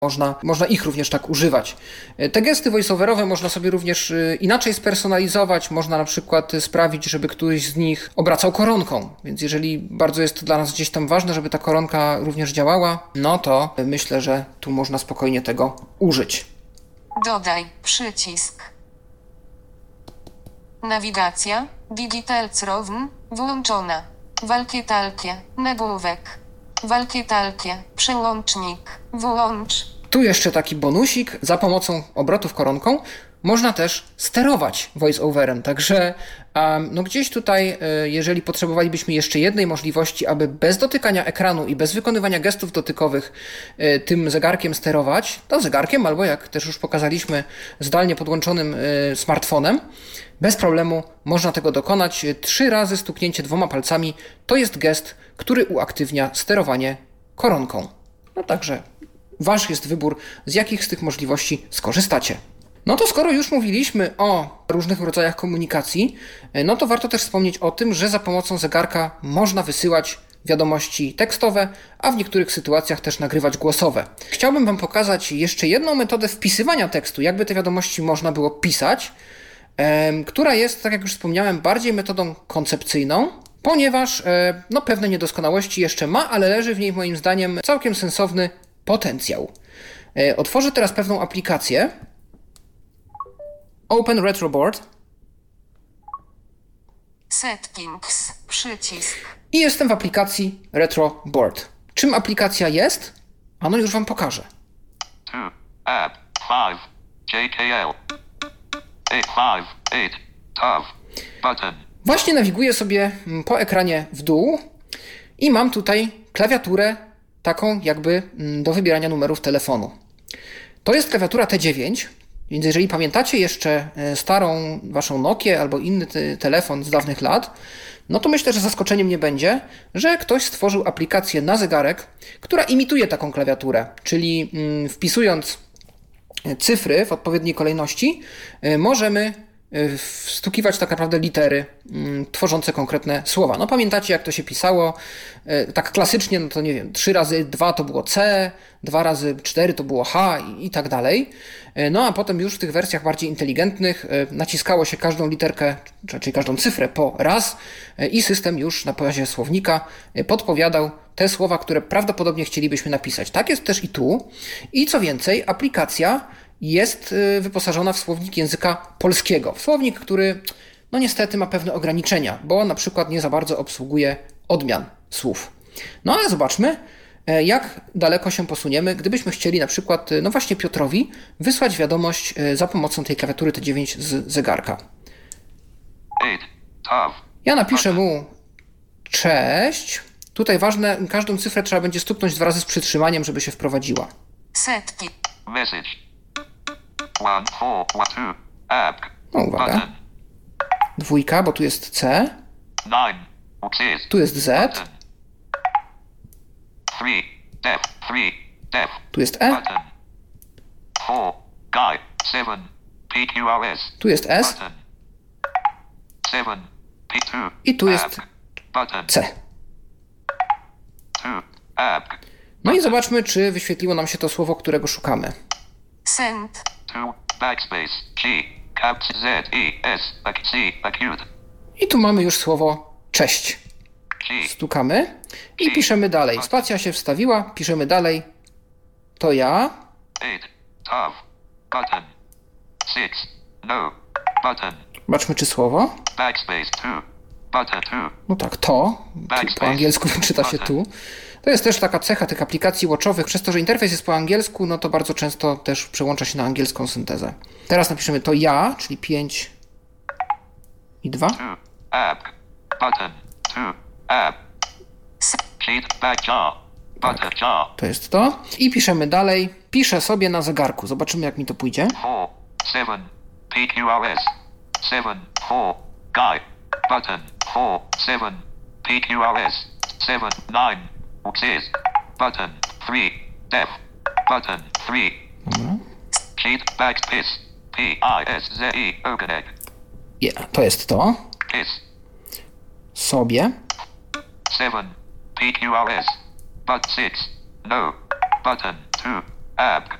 Można ich również tak używać. Te gesty voiceoverowe można sobie również inaczej spersonalizować. Można na przykład sprawić, żeby któryś z nich obracał koronką. Więc jeżeli bardzo jest to dla nas gdzieś tam ważne, żeby ta koronka również działała, no to myślę, że tu można spokojnie tego użyć. Dodaj przycisk. Nawigacja, Digitalcrowm, włączona. Walkie-talkie, nagłówek. Walkie-talkie, przełącznik, włącz. Tu jeszcze taki bonusik, za pomocą obrotów koronką można też sterować voice-overem, także no gdzieś tutaj, jeżeli potrzebowalibyśmy jeszcze jednej możliwości, aby bez dotykania ekranu i bez wykonywania gestów dotykowych tym zegarkiem sterować, to zegarkiem albo jak też już pokazaliśmy zdalnie podłączonym smartfonem, bez problemu można tego dokonać. 3 razy stuknięcie 2 palcami to jest gest, który uaktywnia sterowanie koronką. No także wasz jest wybór, z jakich z tych możliwości skorzystacie. No to skoro już mówiliśmy o różnych rodzajach komunikacji, no to warto też wspomnieć o tym, że za pomocą zegarka można wysyłać wiadomości tekstowe, a w niektórych sytuacjach też nagrywać głosowe. Chciałbym wam pokazać jeszcze jedną metodę wpisywania tekstu, jakby te wiadomości można było pisać, która jest, tak jak już wspomniałem, bardziej metodą koncepcyjną, ponieważ no, pewne niedoskonałości jeszcze ma, ale leży w niej moim zdaniem całkiem sensowny potencjał. Otworzę teraz pewną aplikację. Open Retroboard. Settings, przycisk. I jestem w aplikacji Retroboard. Czym aplikacja jest? Ano już wam pokażę. 2, app, 5, JKL, 858, tab, button. Właśnie nawiguję sobie po ekranie w dół i mam tutaj klawiaturę taką jakby do wybierania numerów telefonu. To jest klawiatura T9, więc jeżeli pamiętacie jeszcze starą waszą Nokię albo inny telefon z dawnych lat, no to myślę, że zaskoczeniem nie będzie, że ktoś stworzył aplikację na zegarek, która imituje taką klawiaturę, czyli wpisując cyfry w odpowiedniej kolejności możemy wstukiwać tak naprawdę litery tworzące konkretne słowa. No pamiętacie, jak to się pisało? Tak klasycznie, no to nie wiem, 3 razy 2 to było C, 2 razy 4 to było H i tak dalej. No a potem już w tych wersjach bardziej inteligentnych naciskało się każdą literkę, czyli każdą cyfrę po raz i system już na bazie słownika podpowiadał te słowa, które prawdopodobnie chcielibyśmy napisać. Tak jest też i tu. I co więcej, aplikacja jest wyposażona w słownik języka polskiego. Słownik, który no niestety ma pewne ograniczenia, bo na przykład nie za bardzo obsługuje odmian słów. No ale zobaczmy, jak daleko się posuniemy, gdybyśmy chcieli na przykład, no właśnie Piotrowi, wysłać wiadomość za pomocą tej klawiatury T9 z zegarka. Ja napiszę mu cześć. Tutaj ważne, każdą cyfrę trzeba będzie stuknąć 2 razy z przytrzymaniem, żeby się wprowadziła. Setki. Message. 1, 4, 2, app. No uwaga. 2, bo tu jest C. 9, Tu jest Z. 3, def, 3, def. Tu jest E. Button. 4, guide, 7, PQRS. Tu jest S. Button. 7, P2. I tu jest app. Button. C. 2, app. No i zobaczmy, czy wyświetliło nam się to słowo, którego szukamy. Send. 2, backspace, G, caps Z, E, S, C, acute. I tu mamy już słowo cześć. G, Stukamy i piszemy dalej. Spacja się wstawiła, piszemy dalej. To ja. 8, tab, button. 6, no, button. Zobaczmy, czy słowo. Backspace 2, button 2. No tak, to. Tu po angielsku czyta się tu. To jest też taka cecha tych aplikacji watchowych. Przez to, że interfejs jest po angielsku, no to bardzo często też przełącza się na angielską syntezę. Teraz napiszemy to ja, czyli 5 i 2. 2, app, button, 2, app. Sheet, back jar, button jar. To jest to. I piszemy dalej. Piszę sobie na zegarku. Zobaczymy, jak mi to pójdzie. 4, 7, PQRS. 7, 4, guide, button, 4, 7, PQRS. 7, 9, Uxis, button, 3, def, button, 3. Dobra. Sheet, back, piss, P-I-S-Z-E, opening, To jest to. piss. Sobie. 7, PQRS, but 6, no, button, 2, App.